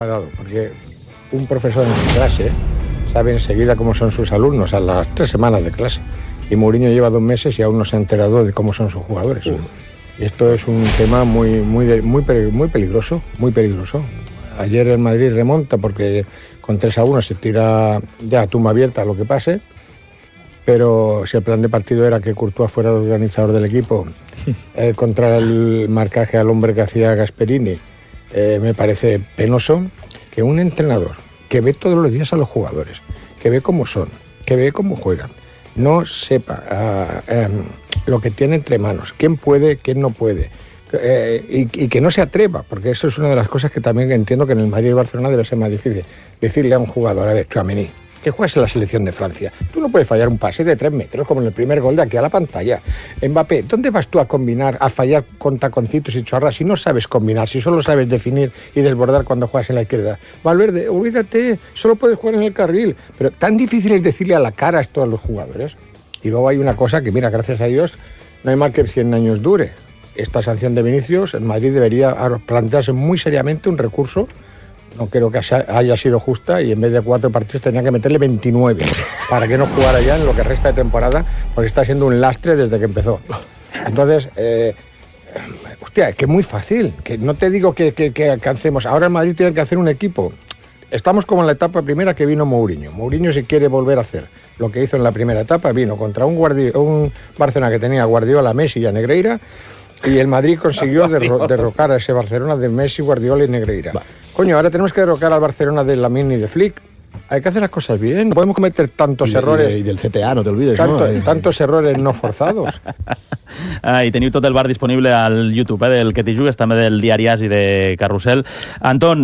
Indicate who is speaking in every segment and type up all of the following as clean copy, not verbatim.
Speaker 1: Porque un profesor en su clase sabe enseguida cómo son sus alumnos a las 3 semanas de clase. Y Mourinho lleva 2 meses y aún no se ha enterado de cómo son sus jugadores. Y esto es un tema muy peligroso, muy peligroso. Ayer el Madrid remonta porque con 3-1 se tira ya a tumba abierta lo que pase. Pero si el plan de partido era que Courtois fuera el organizador del equipo contra el marcaje al hombre que hacía Gasperini, me parece penoso que un entrenador que ve todos los días a los jugadores, que ve cómo son, que ve cómo juegan, no sepa lo que tiene entre manos, quién puede, quién no puede, y que no se atreva, porque eso es una de las cosas que también entiendo que en el Madrid y Barcelona debe ser más difícil, decirle a un jugador, a ver, Tchouaméni, que juegas en la selección de Francia. Tú no puedes fallar un pase de 3 metros como en el primer gol de aquí a la pantalla. Mbappé, ¿dónde vas tú a combinar, a fallar con taconcitos y chorras si no sabes combinar, si solo sabes definir y desbordar cuando juegas en la izquierda? Valverde, olvídate, solo puedes jugar en el carril. Pero tan difícil es decirle a la cara esto a los jugadores. Y luego hay una cosa que, mira, gracias a Dios, no hay mal que 100 años dure. Esta sanción de Vinicius, en Madrid debería plantearse muy seriamente un recurso. No creo que haya sido justa y en vez de 4 partidos tenía que meterle 29 para que no jugara ya en lo que resta de temporada, porque está siendo un lastre desde que empezó. Entonces, hostia, que es muy fácil, que no te digo que alcancemos. Ahora el Madrid tiene que hacer un equipo. Estamos como en la etapa primera que vino Mourinho. Mourinho, si quiere volver a hacer lo que hizo en la primera etapa, vino contra un Barcelona que tenía a Guardiola, Messi y a Negreira, y el Madrid consiguió derrocar a ese Barcelona de Messi, Guardiola y Negreira. Coño, ahora tenemos que derrocar al Barcelona de Lamine y de Flick. Hay que hacer las cosas bien. No podemos cometer tantos errores.
Speaker 2: Y del CTA, no te olvides.
Speaker 1: Tantos errores no forzados.
Speaker 3: I teniu tot el bar disponible al YouTube del Que t'hi jugues, també del Diari As i de Carrusel. Antón,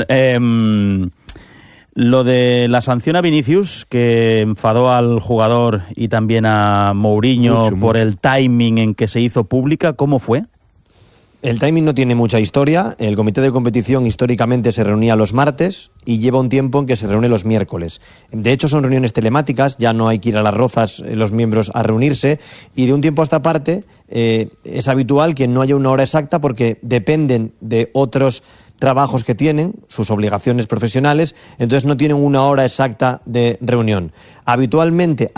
Speaker 3: lo de la sanción a Vinicius, que enfadó al jugador y también a Mourinho por el timing en que se hizo pública, ¿cómo fue?
Speaker 4: El timing no tiene mucha historia. El comité de competición históricamente se reunía los martes y lleva un tiempo en que se reúne los miércoles. De hecho, son reuniones telemáticas, ya no hay que ir a las Rozas los miembros a reunirse, y de un tiempo a esta parte es habitual que no haya una hora exacta porque dependen de otros trabajos que tienen, sus obligaciones profesionales, entonces no tienen una hora exacta de reunión. Habitualmente,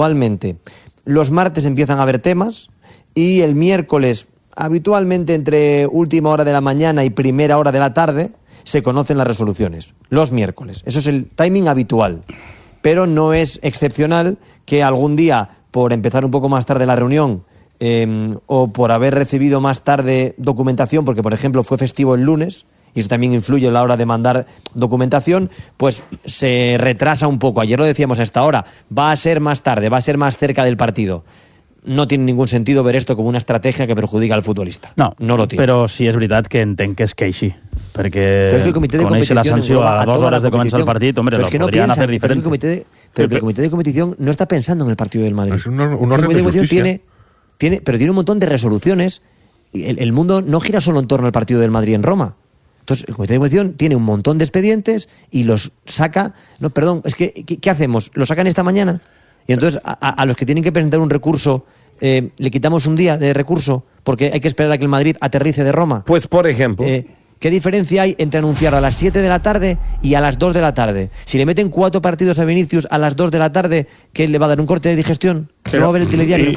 Speaker 4: los martes empiezan a haber temas y el miércoles, habitualmente entre última hora de la mañana y primera hora de la tarde, se conocen las resoluciones, los miércoles. Eso es el timing habitual, pero no es excepcional que algún día, por empezar un poco más tarde la reunión, o por haber recibido más tarde documentación, porque por ejemplo fue festivo el lunes, y eso también influye a la hora de mandar documentación, pues se retrasa un poco. Ayer lo decíamos a esta hora, va a ser más tarde, va a ser más cerca del partido. No tiene ningún sentido ver esto como una estrategia que perjudica al futbolista. No lo tiene.
Speaker 3: Però sí és veritat que entenc que és que així, perquè
Speaker 4: conèixer
Speaker 3: la sanció a 2 horas de començar el partit, hombre, lo podrían hacer diferente.
Speaker 4: Pero el comité de competición no está pensando en el partido del Madrid.
Speaker 2: Es un orden de justicia.
Speaker 4: Tiene un montón de resoluciones. El mundo no gira solo en torno al partido del Madrid en Roma. Entonces, el comité de competición tiene un montón de expedientes y los saca... No, perdón, es que ¿qué hacemos? ¿Los sacan esta mañana? Y entonces a los que tienen que presentar un recurso le quitamos un día de recurso porque hay que esperar a que el Madrid aterrice de Roma.
Speaker 5: Pues, por ejemplo...
Speaker 4: ¿Qué diferencia hay entre anunciar a las 7 de la tarde y a las 2 de la tarde? Si le meten 4 partidos a Vinicius a las 2 de la tarde, ¿qué le va a dar un corte de digestión? No va a ver el telediario.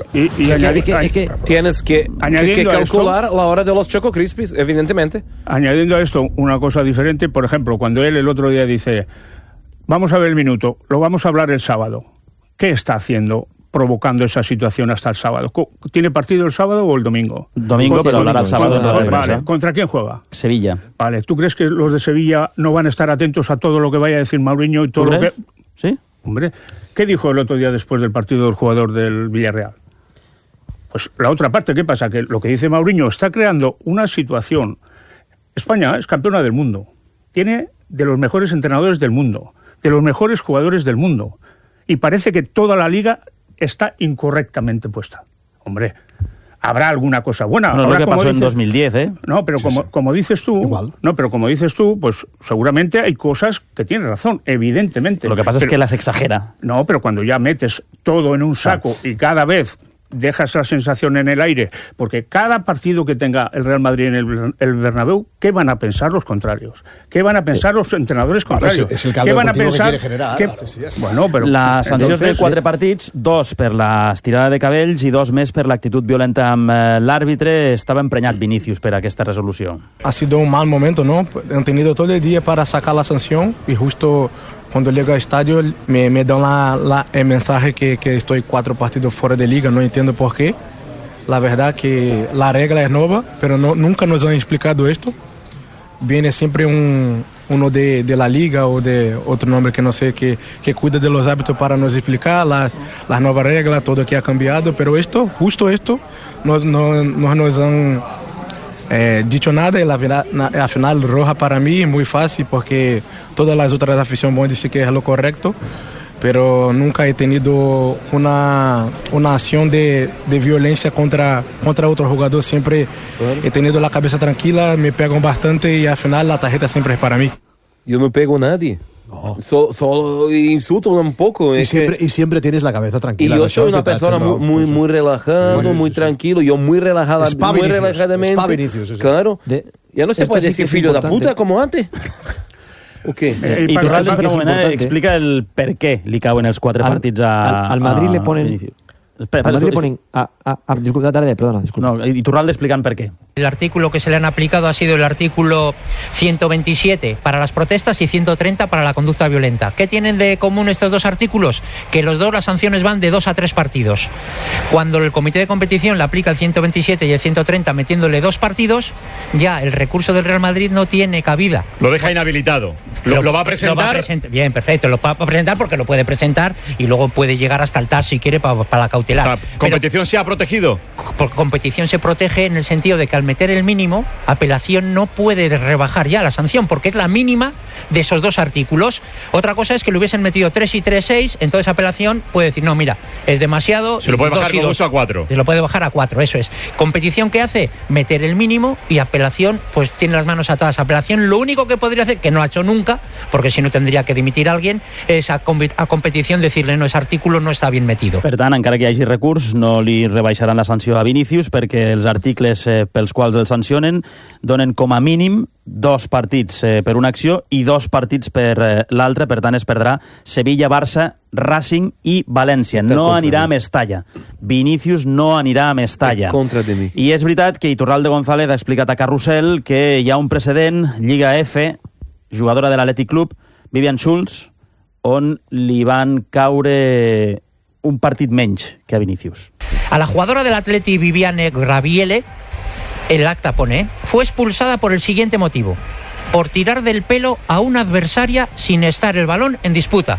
Speaker 5: Tienes que calcular la hora de los Choco Crispies, evidentemente.
Speaker 6: Añadiendo a esto una cosa diferente, por ejemplo, cuando él el otro día dice, vamos a ver el minuto, lo vamos a hablar el sábado. ¿Qué está haciendo provocando esa situación hasta el sábado? ¿Tiene partido el sábado o el domingo?
Speaker 3: Domingo, pero hablará el sábado.
Speaker 6: Vale, ¿contra quién juega?
Speaker 3: Sevilla.
Speaker 6: Vale, ¿tú crees que los de Sevilla no van a estar atentos a todo lo que vaya a decir Mourinho y todo lo que...
Speaker 3: ¿Sí?
Speaker 6: Hombre, ¿qué dijo el otro día después del partido del jugador del Villarreal? Pues la otra parte, ¿qué pasa? Que lo que dice Mourinho está creando una situación. España es campeona del mundo. Tiene de los mejores entrenadores del mundo, de los mejores jugadores del mundo. Y parece que toda la liga está incorrectamente puesta. Hombre, habrá alguna cosa buena.
Speaker 3: No, ahora, lo que pasó en 2010, ¿eh?
Speaker 6: No, pero como dices tú... Igual. No, pero como dices tú, pues seguramente hay cosas que tienes razón, evidentemente.
Speaker 3: Lo que pasa es que las exagera.
Speaker 6: No, pero cuando ya metes todo en un saco y cada vez deja esa sensación en el aire, porque cada partido que tenga el Real Madrid en el Bernabéu, ¿qué van a pensar los contrarios? ¿Qué van a pensar los entrenadores contrarios?
Speaker 2: Es el caldo
Speaker 6: ¿Qué van a pensar?
Speaker 2: que quiere generar.
Speaker 6: Bueno, però...
Speaker 3: Les sancions de 4 partits, 2 per l'estirada de cabells i 2 més per l'actitud violenta amb l'àrbitre. Estava emprenyat Vinícius per aquesta resolució.
Speaker 7: Ha sido un mal momento, ¿no? Han tenido todo el día para sacar la sanción y justo cuando llego al estadio me dan el mensaje que estoy 4 partidos fuera de liga, no entiendo por qué. La verdad que la regla es nueva, pero nunca nos han explicado esto. Viene siempre uno de la liga o de otro nombre que no sé, que cuida de los árbitros para nos explicar las nuevas reglas, todo que ha cambiado, pero justo esto, no nos han dicho nada. Y la final roja para mí es muy fácil porque todas las otras aficiones van a decir que es lo correcto, pero nunca he tenido una acción de violencia contra otro jugador. Siempre he tenido la cabeza tranquila, me pegan bastante y al final la tarjeta siempre es para mí.
Speaker 5: Yo no pego a nadie. No. Solo insulto un poco.
Speaker 2: Y siempre tienes la cabeza tranquila.
Speaker 5: Y yo soy una persona muy relajada, muy tranquilo. Yo muy relajadamente.
Speaker 2: Spa Vinicius.
Speaker 5: Claro. Ya no se puede decir filho de puta como antes.
Speaker 3: Okay. I Torraldes, per un moment, explica el per què li cauen els 4 partits
Speaker 4: al Madrid le ponen... Al Madrid le ponen... Perdona, disculpa.
Speaker 3: No, y Turralde explican por qué.
Speaker 8: El artículo que se le han aplicado ha sido el artículo 127 para las protestas y 130 para la conducta violenta. ¿Qué tienen de común estos dos artículos? Que los dos, las sanciones van de 2 a 3 partidos. Cuando el comité de competición le aplica el 127 y el 130 metiéndole 2 partidos, ya el recurso del Real Madrid no tiene cabida.
Speaker 9: Lo deja inhabilitado. ¿Lo va a presentar?
Speaker 8: Bien, perfecto. Lo va a presentar porque lo puede presentar y luego puede llegar hasta el TAS si quiere para la cautelar.
Speaker 9: ¿La competición se ha protegido?
Speaker 8: Por competición se protege en el sentido de que al meter el mínimo, apelación no puede rebajar ya la sanción porque es la mínima de esos 2 artículos. Otra cosa es que le hubiesen metido 3 y 3, 6, entonces apelación puede decir, no, mira, es demasiado.
Speaker 9: Se lo puede bajar como mucho a 4.
Speaker 8: Se lo puede bajar a 4, eso es. Competición, ¿qué hace? Meter el mínimo, y apelación, pues tiene las manos atadas. Apelación lo único que podría hacer, que no ha hecho nunca, porque si no tendría que dimitir a alguien, es a competición decirle, no, ese artículo no está bien metido.
Speaker 3: Per tant, encara que hi hagi recurs, no li rebaixaran la sanció a Vinícius perquè els articles pels quals el sancionen donen com a mínim 2 partits per una acció i 2 partits per l'altra. Per tant, es perdrà Sevilla, Barça, Racing i València. No anirà a Mestalla. Vinícius no anirà a Mestalla. I és veritat que Iturralde González ha explicat a Carrusel que hi ha un precedent, Lliga F, jugadora de l'Athletic Club, Vivian Schulz, on li van caure un partit menys que a Vinícius.
Speaker 8: A la jugadora del Atleti, Viviane Graviele, el acta pone, fue expulsada por el siguiente motivo: por tirar del pelo a una adversaria sin estar el balón en disputa.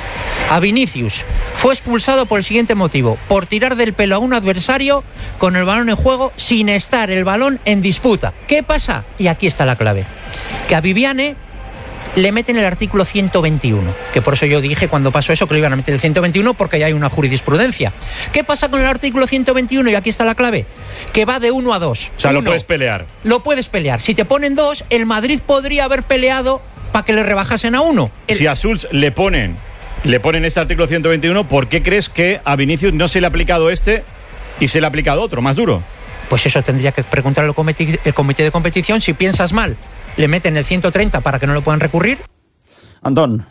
Speaker 8: A Vinícius fue expulsado por el siguiente motivo: por tirar del pelo a un adversario con el balón en juego sin estar el balón en disputa. ¿Qué pasa? Y aquí está la clave: que a Viviane le meten el artículo 121, que por eso yo dije cuando pasó eso que le iban a meter el 121 porque ya hay una jurisprudencia. ¿Qué pasa con el artículo 121? Y aquí está la clave: que va de 1 a 2.
Speaker 9: O sea, lo puedes pelear.
Speaker 8: Lo puedes pelear. Si te ponen 2, el Madrid podría haber peleado para que le rebajasen a 1.
Speaker 9: Si a Schulz le ponen este artículo 121, ¿por qué crees que a Vinicius no se le ha aplicado este y se le ha aplicado otro, más duro?
Speaker 8: Pues eso tendría que preguntar el comité de competición. Si piensas mal, le meten el 130 para que no lo puedan recurrir.
Speaker 3: Antón.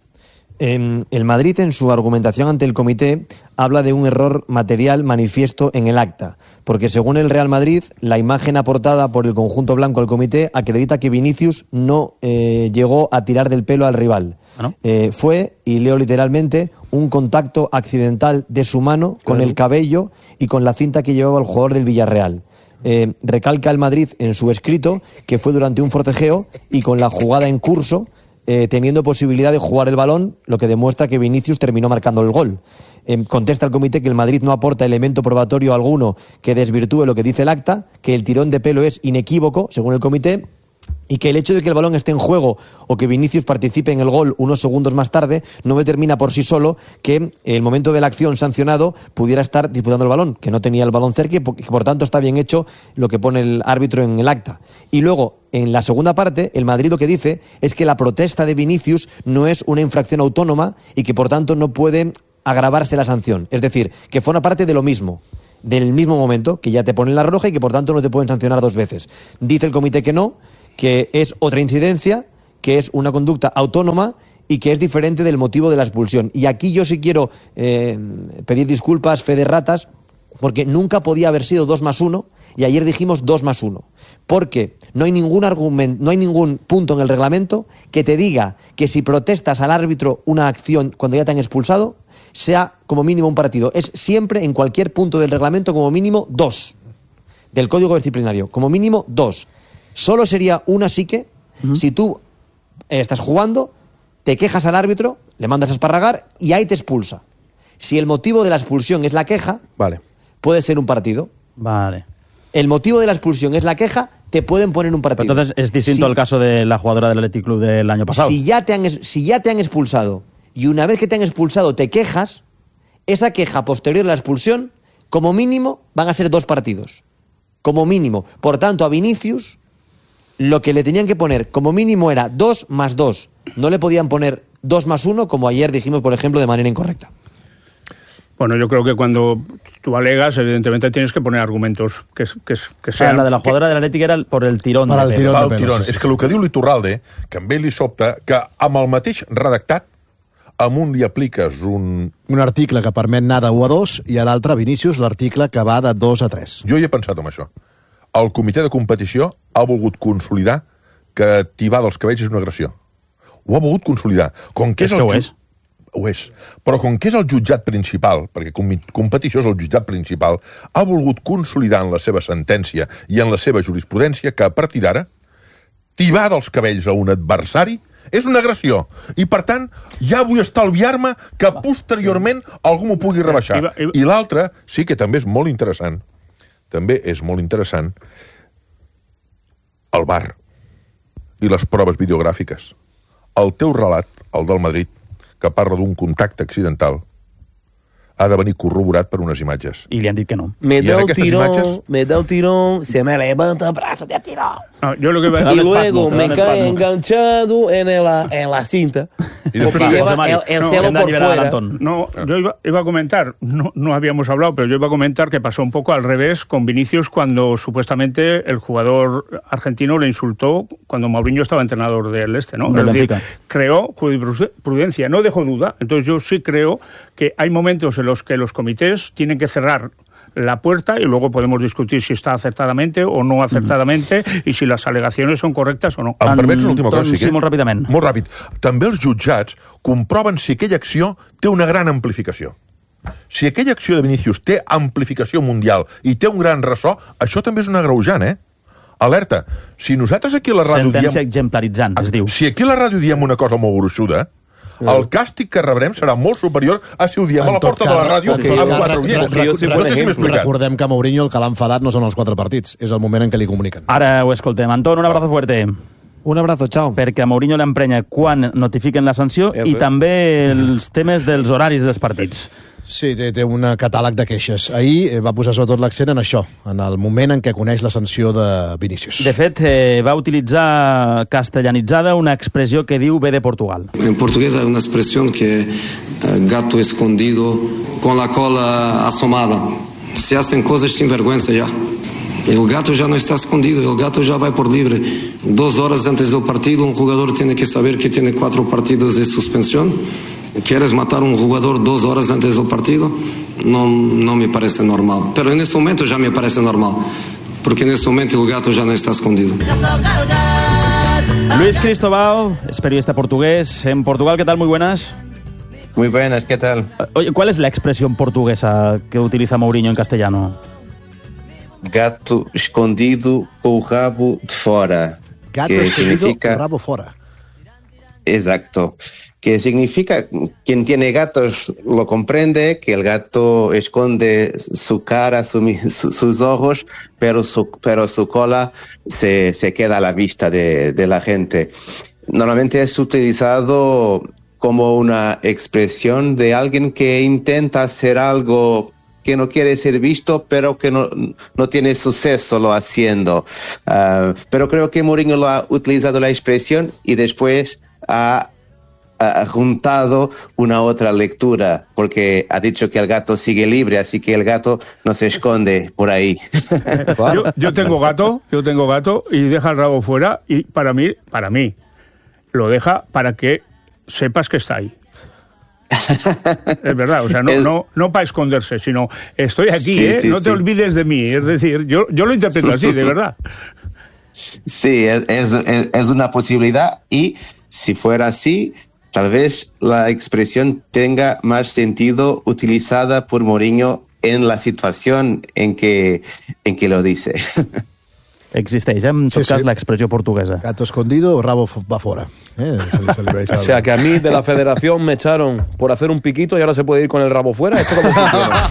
Speaker 4: El Madrid, en su argumentación ante el comité, habla de un error material manifiesto en el acta, porque según el Real Madrid, la imagen aportada por el conjunto blanco al comité acredita que Vinicius no llegó a tirar del pelo al rival. ¿No? Fue, y leo literalmente, un contacto accidental de su mano con el cabello y con la cinta que llevaba el jugador del Villarreal. Recalca el Madrid en su escrito que fue durante un forcejeo y con la jugada en curso, teniendo posibilidad de jugar el balón, lo que demuestra que Vinicius terminó marcando el gol. Contesta el comité que el Madrid no aporta elemento probatorio alguno que desvirtúe lo que dice el acta, que el tirón de pelo es inequívoco, según el comité, y que el hecho de que el balón esté en juego o que Vinicius participe en el gol unos segundos más tarde no determina por sí solo que el momento de la acción sancionado pudiera estar disputando el balón, que no tenía el balón cerca y que por tanto está bien hecho lo que pone el árbitro en el acta. Y luego, en la segunda parte, el Madrid lo que dice es que la protesta de Vinicius no es una infracción autónoma y que por tanto no puede agravarse la sanción. Es decir, que forma parte de lo mismo. del mismo momento, que ya te ponen la roja y que por tanto no te pueden sancionar 2 veces. Dice el comité que no, que es otra incidencia, que es una conducta autónoma y que es diferente del motivo de la expulsión. Y aquí yo sí quiero pedir disculpas, fe de ratas, porque nunca podía haber sido 2+1 y ayer dijimos 2+1. Porque no hay ningún argumento, no hay ningún punto en el reglamento que te diga que si protestas al árbitro una acción cuando ya te han expulsado, sea como mínimo un partido. Es siempre, en cualquier punto del reglamento, como mínimo 2. Del código disciplinario, como mínimo 2. Solo sería una sí que, si tú estás jugando, te quejas al árbitro, le mandas a esparragar y ahí te expulsa. Si el motivo de la expulsión es la queja, puede ser un partido.
Speaker 3: Vale.
Speaker 4: El motivo de la expulsión es la queja, te pueden poner un partido.
Speaker 3: Entonces es distinto al caso de la jugadora del Athletic Club del año pasado.
Speaker 4: Si ya te han expulsado y una vez que te han expulsado te quejas, esa queja posterior a la expulsión, como mínimo, van a ser 2 partidos. Como mínimo. Por tanto, a Vinicius, lo que le tenían que poner como mínimo era 2+2. No le podían poner 2+1, como ayer dijimos, por ejemplo, de manera incorrecta.
Speaker 6: Bueno, yo creo que cuando tú alegas, evidentemente tienes que poner argumentos que sean...
Speaker 3: La de la jugadora de l'Atlètic era per el tirón de pelo.
Speaker 10: El tirón. És que el que diu l'Iturralde, que a ell li sobta, que amb el mateix redactat, a un li apliques un
Speaker 2: article que permet anar de 1 a 2 i a l'altre, Vinícius, l'article que va de 2 a 3.
Speaker 10: Jo hi he pensat en això. El comitè de competició ha volgut consolidar que tibar dels cabells és una agressió. Ho ha volgut consolidar. Com que és
Speaker 3: que ho és.
Speaker 10: Ho és. Però com que és el jutjat principal, perquè competició és el jutjat principal, ha volgut consolidar en la seva sentència i en la seva jurisprudència que a partir d'ara tibar dels cabells a un adversari és una agressió. I, per tant, ja vull estalviar-me que posteriorment algú m'ho pugui rebaixar. I l'altre, sí que també és molt interessant, el VAR i les proves videogràfiques. El teu relat, el del Madrid, que parla d'un contacte accidental, ha de venir corroborat per unes imatges.
Speaker 3: I li han dit que no.
Speaker 5: Me da el tirón, se me levanta el brazo, te ha tirado.
Speaker 6: No, yo lo que
Speaker 5: y luego me cae enganchado en la cinta. Porque lleva el celo por fuera.
Speaker 6: No, yo iba a comentar, no habíamos hablado, pero yo iba a comentar que pasó un poco al revés con Vinicius cuando supuestamente el jugador argentino le insultó cuando Mourinho estaba entrenador del ¿no? Es decir, creó jurisprudencia, no dejó duda. Entonces yo sí creo que hay momentos en los que los comités tienen que cerrar la puerta y luego podemos discutir si está acertadamente o no acertadamente i si les al·legacions són correctes o no.
Speaker 10: Em permets una última cosa?
Speaker 3: Sí, molt ràpidament.
Speaker 10: Molt ràpid. També els jutjats comproven si aquella acció té una gran amplificació. Si aquella acció de Vinicius té amplificació mundial i té un gran ressò, això també és un agreujant, Alerta. Si nosaltres aquí a la ràdio
Speaker 3: Sentència exemplaritzant, es diu.
Speaker 10: Si aquí a la ràdio diem una cosa molt gruixuda, el càstig que rebrem serà molt superior a si ho diem a la porta de la ràdio amb 4 oients.
Speaker 2: Recordem que a Mourinho el que l'ha enfadat no són els 4 partits, és el moment en què li comuniquen.
Speaker 3: Ara ho escoltem. Anton, un abrazo fuerte.
Speaker 4: Un abrazo, chao.
Speaker 3: Perquè a Mourinho l'emprenya quan notifiquen la sanció i també els temes dels horaris dels partits.
Speaker 2: Sí, té un catàleg de queixes. Ahir va posar sobretot l'accent en això, en el moment en què coneix la sanció de Vinícius.
Speaker 3: De fet, va utilitzar castellanitzada una expressió que diu ve de Portugal.
Speaker 11: En portugués hay una expresión que gato escondido con la cola asomada. Se hacen cosas sin vergüenza ya. El gato ya no está escondido, el gato ya va por libre. 2 horas antes del partido, un jugador tiene que saber que tiene 4 partidos de suspensión. ¿Quieres matar a un jugador 2 horas antes del partido? No me parece normal. Pero en este momento ya me parece normal. Porque en este momento el gato ya no está escondido.
Speaker 3: Luis Cristobal es periodista portugués en Portugal. ¿Qué tal? Muy buenas.
Speaker 12: Muy buenas, ¿qué tal?
Speaker 3: Oye, ¿cuál es la expresión portuguesa que utiliza Mourinho en castellano?
Speaker 12: Gato escondido con el rabo de fuera.
Speaker 2: Gato escondido con el rabo fuera.
Speaker 12: Exacto. Que significa, quien tiene gatos lo comprende, que el gato esconde su cara, sus ojos, pero su cola se queda a la vista de la gente. Normalmente es utilizado como una expresión de alguien que intenta hacer algo que no quiere ser visto, pero que no tiene suceso lo haciendo. Pero creo que Mourinho lo ha utilizado la expresión y después ha juntado una otra lectura, porque ha dicho que el gato sigue libre, así que el gato no se esconde por ahí.
Speaker 6: Yo tengo gato y deja el rabo fuera, y para mí, lo deja para que sepas que está ahí. Es verdad, o sea, no para esconderse, sino estoy aquí, no te olvides de mí. Es decir, yo lo interpreto así, de verdad.
Speaker 12: Sí, es una posibilidad, y si fuera así, tal vez la expresión tenga más sentido utilizada por Mourinho en la situación en que lo dice.
Speaker 3: Existeix, en tot cas, l'expressió portuguesa.
Speaker 2: Gato escondido o rabo va fora.
Speaker 5: O sea, que a mí de la federación me echaron por hacer un piquito y ahora se puede ir con el rabo fuera. ¿Esto cómo funciona?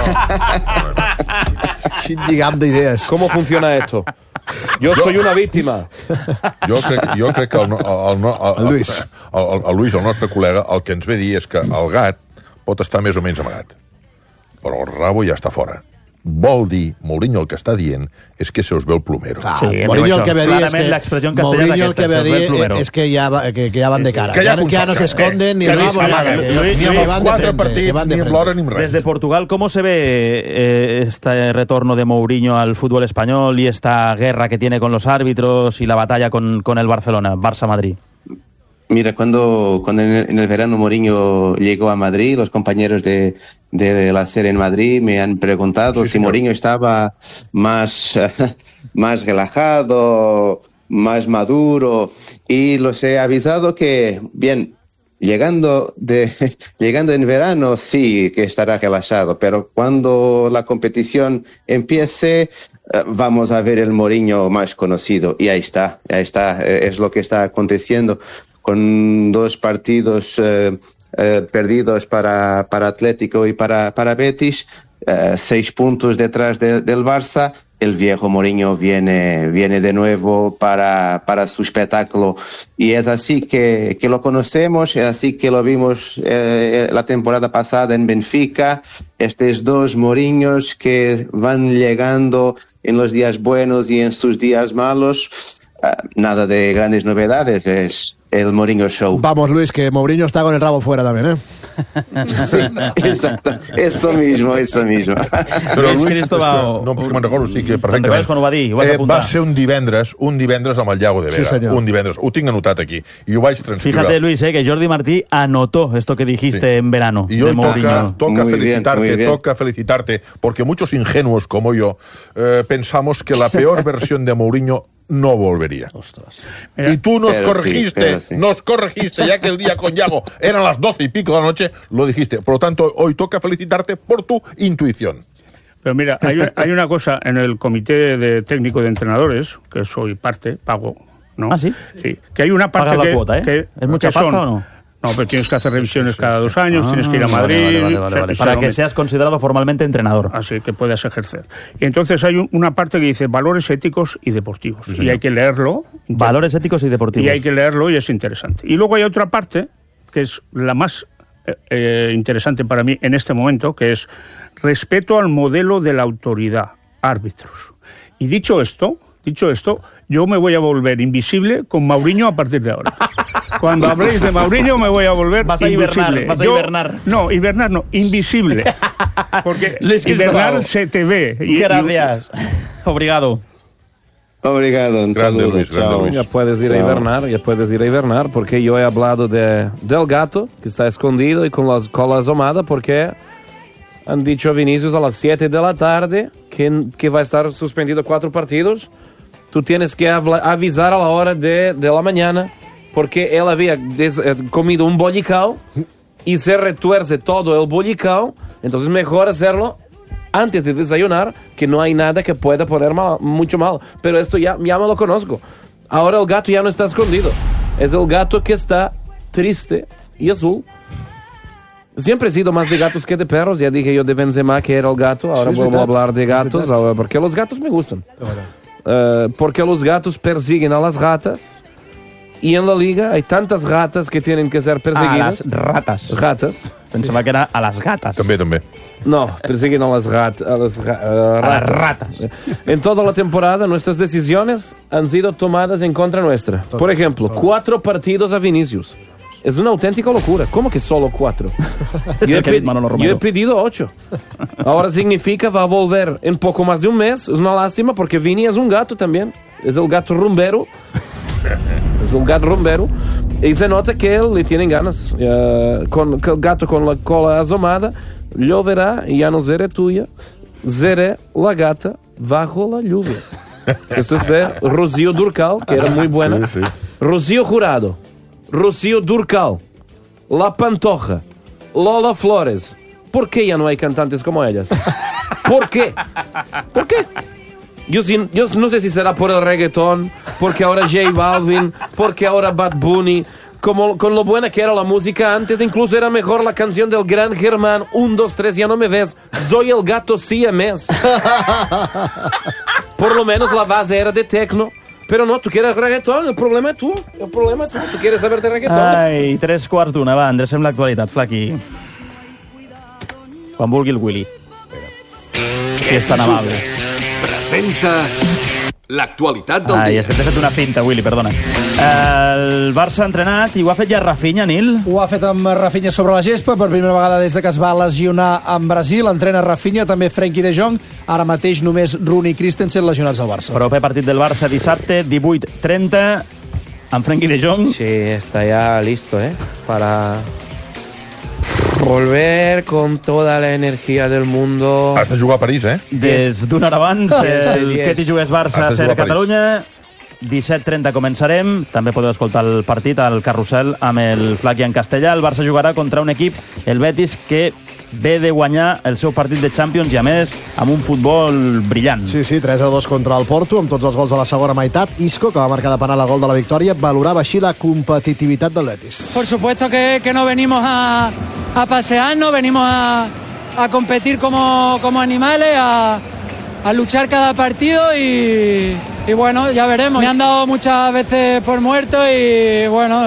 Speaker 2: Quin lligam d'idees.
Speaker 5: ¿Cómo funciona esto? Yo soy una víctima.
Speaker 10: Jo crec que el Luis, el nostre col·lega, el que ens ve a dir és que el gat pot estar més o menys amagat, però el rabo ja està fora. Vol dir, Mourinho el que està dient és que se us ve el plomero.
Speaker 2: Mourinho el que ve a dir és que ja van de cara. Que ya no se esconden ni rabo nada.
Speaker 10: Ni amb els 4 partits, ni amb l'hora, ni amb res.
Speaker 3: Desde Portugal, ¿cómo se ve este retorno de Mourinho al fútbol español y esta guerra que tiene con los árbitros y la batalla con el Barcelona, Barça-Madrid?
Speaker 12: Mira, cuando en el verano Mourinho llegó a Madrid, los compañeros de la serie en Madrid me han preguntado si Mourinho estaba más relajado, más maduro, y los he avisado que, bien, llegando en verano sí que estará relajado, pero cuando la competición empiece vamos a ver el Mourinho más conocido, y ahí está, es lo que está aconteciendo. Con 2 partidos perdidos para Atlético y para Betis, 6 puntos detrás del Barça, el viejo Mourinho viene de nuevo para su espectáculo, y es así que lo conocemos, es así que lo vimos la temporada pasada en Benfica, estos 2 Mourinhos que van llegando en los días buenos y en sus días malos. Nada de grandes novedades, es el Mourinho Show.
Speaker 2: Vamos, Luis, que Mourinho está con el rabo fuera también, ¿eh?
Speaker 12: Sí, exacto. Eso mismo.
Speaker 10: Però Luis Cristóbal, no me'n recordo, sí que perfectament.
Speaker 3: Quan ho va dir? Ho vas apuntar?
Speaker 10: Va ser un divendres amb el Llago de Vera. Sí, un divendres. Ho tinc anotat aquí. I ho vaig transcriure.
Speaker 3: Fíjate, Luis, que Jordi Martí anotó esto que dijiste en verano de Mourinho.
Speaker 10: Toca felicitarte, porque muchos ingenuos como yo pensamos que la peor versión de Mourinho no volvería. Ostras. Y tú nos corregiste, ya que el día con Yago eran las 12 y pico de la noche, lo dijiste. Por lo tanto, hoy toca felicitarte por tu intuición.
Speaker 6: Pero mira, hay una cosa en el comité de técnico de entrenadores, que soy parte, pago, ¿no?
Speaker 3: ¿Ah, sí?
Speaker 6: Sí, que hay una parte
Speaker 3: paga la cuota, ¿eh?
Speaker 6: Que
Speaker 3: ¿es mucha pasta o no?
Speaker 6: No, pero tienes que hacer revisiones cada 2 años, tienes que ir a Madrid...
Speaker 3: Vale. Para que seas considerado formalmente entrenador.
Speaker 6: Así que puedas ejercer. Y entonces hay una parte que dice valores éticos y deportivos. Sí, y hay que leerlo.
Speaker 3: Valores éticos y deportivos.
Speaker 6: Y hay que leerlo y es interesante. Y luego hay otra parte, que es la más interesante para mí en este momento, que es respeto al modelo de la autoridad, árbitros. Y dicho esto, yo me voy a volver invisible con Mourinho a partir de ahora. Cuando habléis de Mourinho me voy a volver invisible.
Speaker 3: Vas a hibernar.
Speaker 6: No, hibernar no, invisible. Porque hibernar se te ve.
Speaker 3: Gracias. Obrigado,
Speaker 12: un saludo.
Speaker 10: Luis,
Speaker 12: chao.
Speaker 5: Ya puedes ir a hibernar, porque yo he hablado del gato, que está escondido y con la cola asomada, porque han dicho a Vinicius a las 7 de la tarde que va a estar suspendido 4 partidos. Tú tienes que avisar a la hora de la mañana, porque él había comido un bollicao y se retuerce todo el bollicao, entonces mejor hacerlo antes de desayunar, que no hay nada que pueda poner mucho mal. Pero esto ya me lo conozco. Ahora el gato ya no está escondido. Es el gato que está triste y azul. Siempre he sido más de gatos que de perros. Ya dije yo de Benzema que era el gato. Ahora vuelvo a hablar de gatos, porque los gatos me gustan. Porque los gatos persiguen a las ratas. Y en la liga hay tantas ratas que tienen que ser perseguidas.
Speaker 3: A las ratas.
Speaker 5: Ratas.
Speaker 3: Pensaba que era a las gatas.
Speaker 10: També.
Speaker 5: No, persiguen a las ratas. En toda la temporada nuestras decisiones han sido tomadas en contra nuestra. Por ejemplo, 4 partidos a Vinicius. Es una auténtica locura. ¿Cómo que solo 4? Yo he pedido 8. Ahora significa va a volver en poco más de un mes. Es una lástima porque Vini es un gato también. Es el gato rumbero. Es un gato rumbero. Y se nota que él le tiene ganas. Con el gato con la cola asomada, lloverá y ya no seré tuya. Seré la gata bajo la lluvia. Esto es de Rocío Dúrcal, que era muy buena.
Speaker 10: Sí.
Speaker 5: Rocío Jurado, Rocío Dúrcal, La Pantoja, Lola Flores. ¿Por qué ya no hay cantantes como ellas? ¿Por qué? ¿Por qué? Yo no sé si será por el reggaetón, porque ahora J Balvin, porque ahora Bad Bunny. Con lo buena que era la música antes, incluso era mejor la canción del gran Germán, 1, 2, 3, ya no me ves, soy el gato siamés. Por lo menos la base era de techno. Pero no, tú quieres reggaetón, el problema es tú. Tú quieres saber de reggaetón.
Speaker 3: Ai, 3:15, va, endrecem l'actualitat, Flaqui. Quan vulgui el Willy. Si és tan amable.
Speaker 13: Presenta l'actualitat del
Speaker 3: dia.
Speaker 13: dia.
Speaker 3: És que t'he fet una finta, Willy, perdona. El Barça ha entrenat i ho ha fet ja Rafinha, Nil.
Speaker 14: Ho ha fet amb Rafinha sobre la gespa per primera vegada des de que es va lesionar en Brasil. Entrena Rafinha, també Frenkie de Jong. Ara mateix només Rooney i Christensen lesionats al Barça.
Speaker 3: Proper partit del Barça dissabte, 18:30, amb Frenkie de Jong.
Speaker 5: Sí, está ya listo, para volver con toda la energía del mundo.
Speaker 10: Has de jugar a París,
Speaker 3: Des d'una hora abans, el Ketty Jugués Barça, Ser Catalunya. 17:30 començarem. També podeu escoltar el partit al Carrusel amb el Flaqui en castellà. El Barça jugarà contra un equip, el Betis, que ve de guanyar el seu partit de Champions i, a més, amb un futbol brillant.
Speaker 2: Sí, 3-2 contra el Porto, amb tots els gols a la segona meitat. Isco, que va marcar de penal el gol de la victòria, valorava així la competitivitat del Betis.
Speaker 15: Por supuesto que no venimos a pasearnos, venimos a competir como animales, a luchar cada partido y bueno, ya veremos. Me han dado muchas veces por muerto y bueno,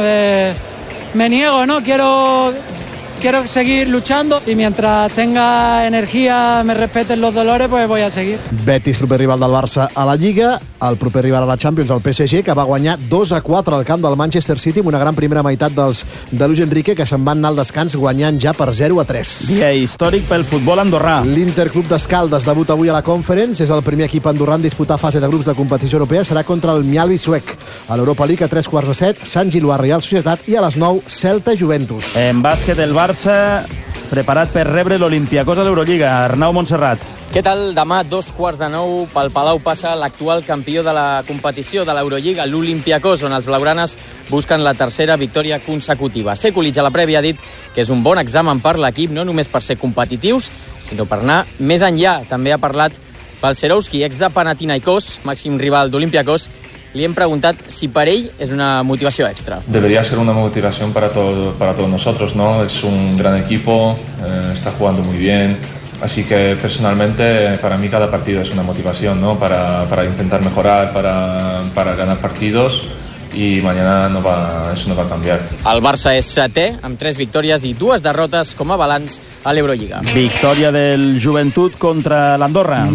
Speaker 15: me niego, ¿no? Quiero seguir luchando y mientras tenga energía, me respeten los dolores, pues voy a seguir.
Speaker 2: Betis, proper rival del Barça a la Lliga, el proper rival a la Champions, el PSG, que va guanyar 2-4 al camp del Manchester City amb una gran primera meitat de Luis Enrique, que se'n van anar al descans guanyant ja per 0-3.
Speaker 3: Dia històric pel futbol andorrà.
Speaker 2: L'Interclub d'Escaldes debuta avui a la Conference, és el primer equip andorrà en disputar fase de grups de competició europea, serà contra el Mjällby suec. A l'Europa League a 3:15, Sant Gilloà Real Societat i a les 9 Celta Juventus.
Speaker 3: En bàsquet, el Barça preparat per rebre l'Olympiacos a l'Eurolliga. Arnau Montserrat.
Speaker 16: Què tal? Demà, 8:45, pel Palau passa l'actual campió de la competició de l'Eurolliga, l'Olympiacos, on els blaugranes busquen la tercera victòria consecutiva. Sekulic a la prèvia ha dit que és un bon examen per l'equip, no només per ser competitius, sinó per anar més enllà. També ha parlat Balcerowski, ex de Panathinaikos, màxim rival d'Olympiacos. Li hem preguntat si per ell és una motivació extra.
Speaker 17: Debería ser una motivación para todos nosotros, ¿no? Es un gran equipo, está jugando muy bien, así que personalmente para mí cada partido es una motivación, ¿no? Para intentar mejorar, para ganar partidos. I mañana eso no va a canviar.
Speaker 16: El Barça és setè, amb 3 victòries i 2 derrotes com a balanç a l'Eurolliga.
Speaker 3: Victòria del Joventut contra l'Andorra.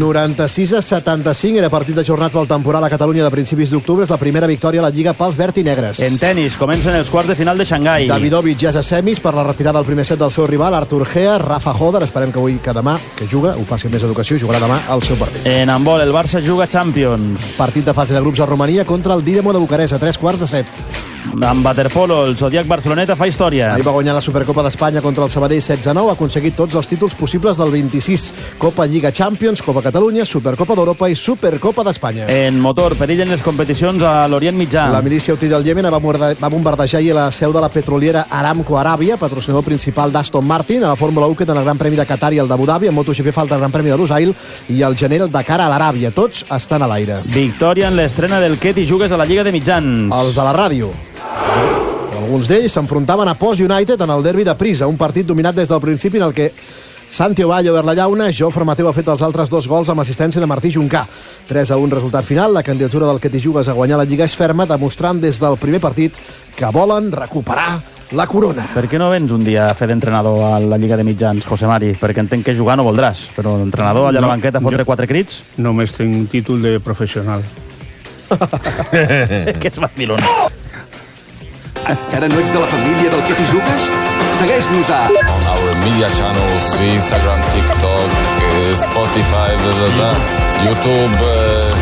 Speaker 2: 96-75, era partit de jornat pel temporal a Catalunya de principis d'octubre. És la primera victòria a la Lliga pels verd i negres.
Speaker 3: En tenis, comencen els quarts de final de Xangai.
Speaker 2: Davidovic ja és a semis per la retirada del primer set del seu rival, Artur Gea. Rafa Hoder, esperem que avui, que demà, que juga, ho faci amb més educació, jugarà demà al seu partit.
Speaker 3: En handbol, el Barça juga Champions.
Speaker 2: Partit de fase de grups a Romania contra el Dinamo de Bucarest a 3:15.
Speaker 3: En waterpolo, el Zodiac Barceloneta fa història.
Speaker 2: Ahir va guanyar la Supercopa d'Espanya contra el Sabadell 16-9, ha aconseguit tots els títols possibles del 26. Copa Lliga Champions, Copa Catalunya, Supercopa d'Europa i Supercopa d'Espanya.
Speaker 3: En motor, perillen les competicions a l'Orient Mitjà.
Speaker 2: La milícia Houthi del Iemen va bombardejar ahir la seu de la petroliera Aramco Aràbia, patrocinador principal d'Aston Martin. A la Fórmula 1 queden el Gran Premi de Qatar i el d'Abu Dhabi. En MotoGP falta el Gran Premi de Lusail i el gener el Dakar a l'Aràbia. Tots estan a l'aire.
Speaker 3: Victòria en l'estrena del Ketty Jugues a la Lliga de Mitjans.
Speaker 2: Els de la ràdio. Alguns d'ells s'enfrontaven a Post United en el derbi de Prisa, un partit dominat des del principi en el que Santi Ovallo over la llauna, Jofre Mateu ha fet els altres 2 gols amb assistència de Martí Juncà. 3-1 resultat final. La candidatura del Ketty Jugues a guanyar la Lliga és ferma, demostrant des del primer partit que volen recuperar la corona.
Speaker 3: Per què no vens un dia a fer d'entrenador a la Lliga de Mitjans, José Mari? Perquè entenc que jugar no voldràs, però d'entrenador allà a la banqueta fotre 4 crits?
Speaker 6: Només tinc un títol de professional.
Speaker 3: Que és vacilón.
Speaker 13: Encara no ets de la família del que t'hi jugues? Segueix-nos a...
Speaker 18: On our media channels, Instagram, TikTok, Spotify, blah, blah, blah, YouTube,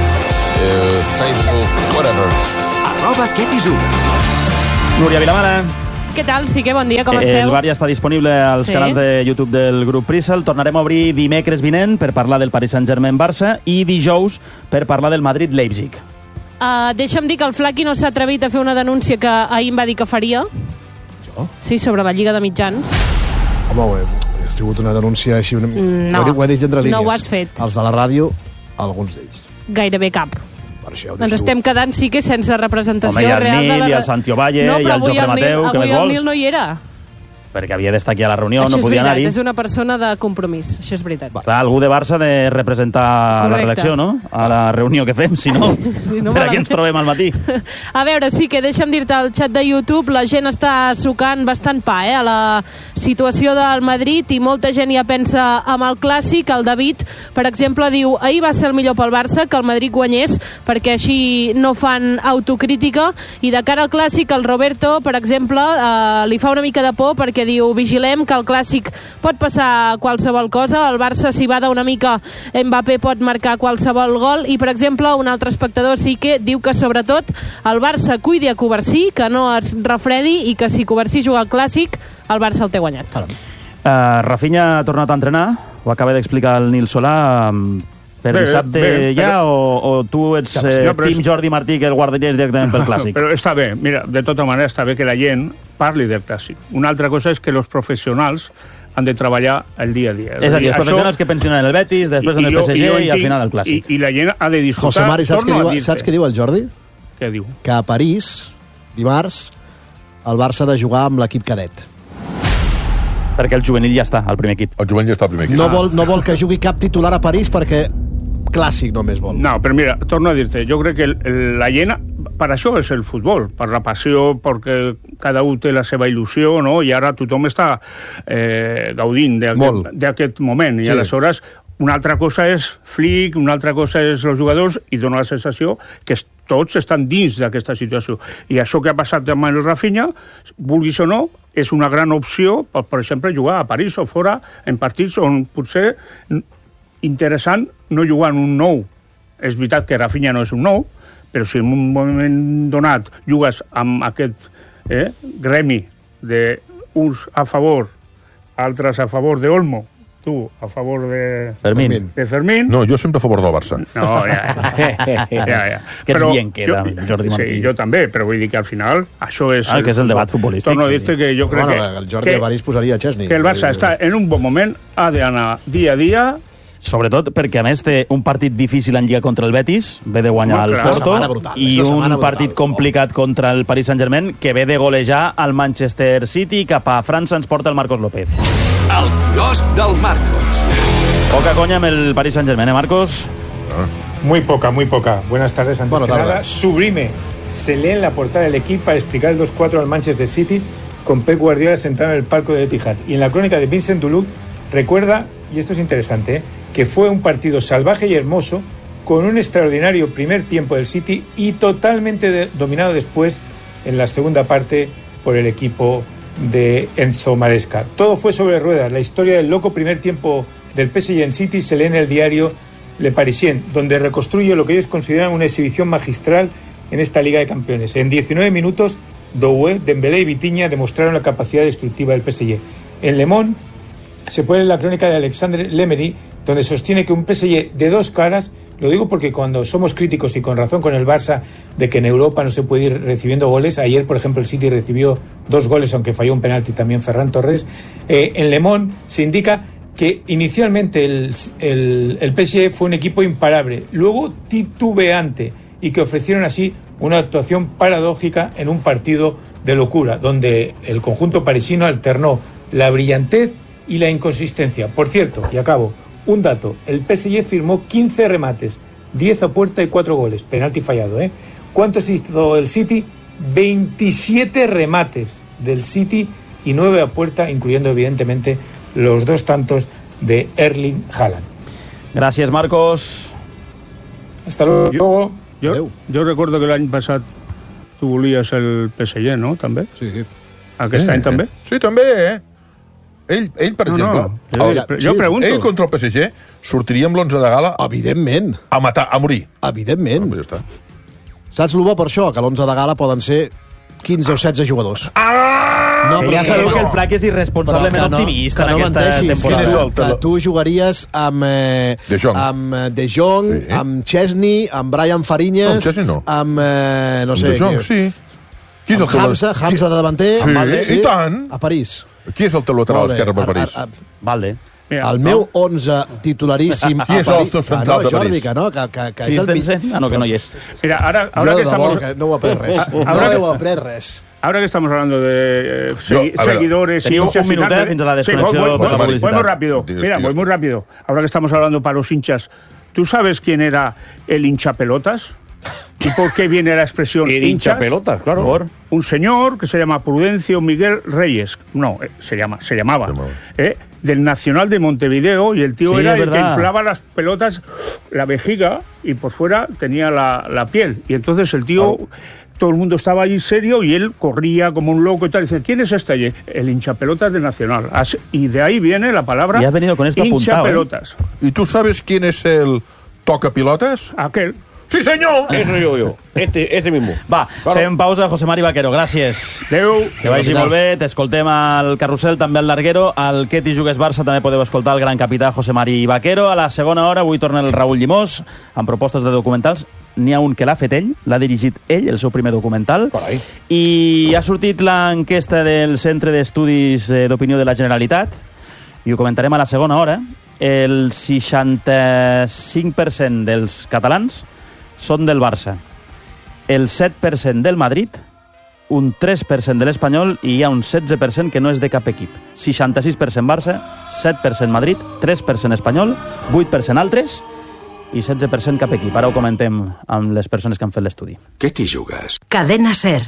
Speaker 18: Facebook, whatever.
Speaker 13: @que t'hi jugues.
Speaker 3: Núria Vilamara.
Speaker 19: Què tal? Sí que bon dia, com esteu?
Speaker 3: El VAR ja està disponible als canals de YouTube del grup Prisa. El tornarem a obrir dimecres vinent per parlar del Paris Saint-Germain-Barça i dijous per parlar del Madrid-Leipzig.
Speaker 19: Deixa'm dir que el Flaqui no s'ha atrevit a fer una denúncia que ahir em va dir que faria.
Speaker 2: Jo?
Speaker 19: Sí, sobre la Lliga de Mitjans.
Speaker 2: Home, ha sigut una denúncia així...
Speaker 19: No,
Speaker 2: ho he dit entre línies.
Speaker 19: no ho has fet.
Speaker 2: Els de la ràdio, alguns d'ells.
Speaker 19: Gairebé cap.
Speaker 2: Doncs
Speaker 19: estem quedant, sí que sense representació
Speaker 3: real de la...
Speaker 19: real.
Speaker 3: Home, hi ha el Nil, i el Santi Ovalle, i el Jofre Mateu, que més vols?
Speaker 19: Avui el Nil no hi era.
Speaker 3: Perquè havia d'estar aquí a la reunió,
Speaker 19: Això
Speaker 3: no podia anar-hi.
Speaker 19: és una persona de compromís, això és veritat.
Speaker 3: Clar, algú de Barça de representar la redacció, no? A la reunió que fem, si no, per aquí ens trobem al matí.
Speaker 19: A veure, sí que deixa'm dir-te al xat de YouTube, la gent està sucant bastant pa, a la situació del Madrid i molta gent ja pensa amb el clàssic. El David, per exemple, diu ahir va ser el millor pel Barça que el Madrid guanyés perquè així no fan autocrítica, i de cara al clàssic el Roberto, per exemple, li fa una mica de por perquè diu, vigilem que el clàssic pot passar qualsevol cosa, el Barça s'hi bada una mica, Mbappé pot marcar qualsevol gol, i per exemple un altre espectador sí que diu que sobretot el Barça cuidi a Covarsí, que no es refredi, i que si Covarsí juga al clàssic el Barça el té guanyat.
Speaker 3: Rafinha ha tornat a entrenar, ho acaba d'explicar el Nil Solà. Per dissabte ja, o tu ets Team Jordi Martí, que el guardaries directament pel clàssic?
Speaker 6: Però està bé, mira, de tota manera està bé que la gent parli del clàssic. Una altra cosa és que els professionals han de treballar el dia a dia.
Speaker 3: És a dir, els professionals que pensen en el Betis, després en el PSG i al final el clàssic.
Speaker 6: I la gent ha de disfrutar.
Speaker 2: José Mari, saps què diu el Jordi?
Speaker 6: Què diu?
Speaker 2: Que a París, dimarts, el Barça ha de jugar amb l'equip cadet.
Speaker 3: Perquè el juvenil ja està al primer equip.
Speaker 10: El juvenil ja està al primer equip.
Speaker 2: No vol que jugui cap titular a París perquè clàssic només vol.
Speaker 6: No, però mira, torno a dir-te, jo crec que la gent, per això és el futbol, per la passió, perquè cada un té la seva il·lusió, no? I ara tothom està gaudint d'aquest moment, i aleshores una altra cosa és Flick, una altra cosa és els jugadors, i dona la sensació que tots estan dins d'aquesta situació. I això que ha passat amb el Rafinha, vulguis o no, és una gran opció per exemple, jugar a París o fora en partits on potser interessant no jugar en un nou. És veritat que Rafinha no és un nou, però si en un moment donat jugues amb aquest gremi d'uns a favor, altres a favor d'Olmo, tu a favor de Fermín.
Speaker 10: No, jo sempre a favor del Barça.
Speaker 6: No, ja.
Speaker 3: Que ets bien queda, Jordi Martí.
Speaker 6: Sí, jo també, però vull dir que al final això és...
Speaker 3: que és el debat futbolístic.
Speaker 6: Torno a dir-te que jo crec que...
Speaker 2: El Jordi de París posaria Chesney.
Speaker 6: Que el Barça està en un bon moment, ha d'anar dia a dia.
Speaker 3: Sobretot perquè, a més, té un partit difícil en Lliga contra el Betis, ve de guanyar el Porto, i un partit complicat contra el Paris Saint-Germain, que ve de golejar al Manchester City. Cap a França ens porta el Marcos López.
Speaker 13: El quiosc del Marcos.
Speaker 3: Poca conya amb el Paris Saint-Germain, Marcos?
Speaker 20: Muy poca. Buenas tardes. Antes que nada, sublime. Se lee en la portada del equipo para explicar el 2-4 al Manchester City con Pep Guardiola sentado en el palco del Etihad. Y en la crónica de Vincent Duluth recuerda, y esto es interesante, que fue un partido salvaje y hermoso, con un extraordinario primer tiempo del City y totalmente dominado después en la segunda parte por el equipo de Enzo Maresca. Todo fue sobre ruedas. La historia del loco primer tiempo del PSG en City se lee en el diario Le Parisien, donde reconstruye lo que ellos consideran una exhibición magistral en esta Liga de Campeones. En 19 minutos, Doué, Dembélé y Vitinha demostraron la capacidad destructiva del PSG. En Le Monde se pone la crónica de Alexandre Lemery, donde sostiene que un PSG de dos caras, lo digo porque cuando somos críticos y con razón con el Barça de que en Europa no se puede ir recibiendo goles, ayer por ejemplo el City recibió 2 goles aunque falló un penalti también Ferran Torres, en Le Monde se indica que inicialmente el PSG fue un equipo imparable, luego titubeante, y que ofrecieron así una actuación paradójica en un partido de locura, donde el conjunto parisino alternó la brillantez y la inconsistencia. Por cierto, y acabo, un dato, el PSG firmó 15 remates, 10 a puerta y 4 goles, penalti fallado, ¿eh? ¿Cuántos hizo el City? 27 remates del City y 9 a puerta, incluyendo evidentemente los 2 tantos de Erling Haaland.
Speaker 3: Gràcies, Marcos.
Speaker 20: Hasta luego.
Speaker 6: Jo recordo que l'any passat tu volies el PSG, no? També?
Speaker 2: Sí.
Speaker 6: Aquest any també?
Speaker 10: Sí, també, Ell, per exemple...
Speaker 6: Jo pregunto.
Speaker 10: Ell contra el PSG sortiria amb l'11 de gala...
Speaker 2: Evidentment.
Speaker 10: A matar, a morir.
Speaker 2: Evidentment.
Speaker 10: Ja està.
Speaker 2: Saps el bo per això? Que l'11 de gala poden ser 15 o 16 jugadors.
Speaker 3: No, ja sabeu que el Flac és irresponsablement optimista en aquesta temporada.
Speaker 2: Que tu jugaries amb De Jong, amb Chesney, amb Brian Fariñas, amb no sé...
Speaker 10: De Jong, sí. Qui és el
Speaker 2: Hamza de davanter.
Speaker 10: Sí, i tant.
Speaker 2: A París.
Speaker 10: Qui és el teu lateral esquerre per París?
Speaker 3: Valde.
Speaker 2: El meu 11 titularíssim...
Speaker 10: Qui és els teus centrals de París?
Speaker 2: Que és el millor.
Speaker 3: No, que no hi és.
Speaker 6: Mira, ahora que estamos...
Speaker 2: No ho he après res. No ho he après res.
Speaker 6: Ahora que estamos hablando de seguidores y hinchas...
Speaker 3: Un minuto fins a la desconexión.
Speaker 6: Voy muy rápido. Mira, voy muy rápido. Ahora que estamos hablando para los hinchas, ¿tú sabes quién era el hinchapelotas? ¿Y por qué viene la expresión hinchas?
Speaker 5: Pelotas, claro.
Speaker 6: Un señor que se llama Prudencio Miguel Reyes. No, se llamaba. Del Nacional de Montevideo, y el tío era el que inflaba las pelotas, la vejiga, y por fuera tenía la piel. Y entonces el tío... Todo el mundo estaba allí serio y él corría como un loco y tal. Y dice, ¿quién es este? El hinchapelotas del Nacional. Y de ahí viene la palabra hinchapelotas.
Speaker 10: ¿Y tú sabes quién es el tocapilotas?
Speaker 6: Aquel.
Speaker 10: Sí, senyor!
Speaker 5: Eso yo. Este mismo.
Speaker 3: Va, fem pausa. José Mari Vaquero, gràcies.
Speaker 6: Adéu.
Speaker 3: Que vagi molt bé. T'escoltem al Carrusel, també al Larguero. Al Què t'hi jugues Barça també podeu escoltar el gran capità José Mari Vaquero. A la segona hora avui torna el Raül Llimós amb propostes de documentals. N'hi ha un que l'ha fet ell, l'ha dirigit ell, el seu primer documental.
Speaker 5: Carai.
Speaker 3: I ha sortit l'enquesta del Centre d'Estudis d'Opinió de la Generalitat, i ho comentarem a la segona hora. El 65% dels catalans són del Barça, el 7% del Madrid, un 3% de l'Espanyol, i hi ha un 16% que no és de cap equip. 66% Barça, 7% Madrid, 3% Espanyol, 8% altres i 16% cap equip. Ara ho comentem amb les persones que han fet l'estudi.
Speaker 13: Què t'hi jugues?
Speaker 21: Cadena SER.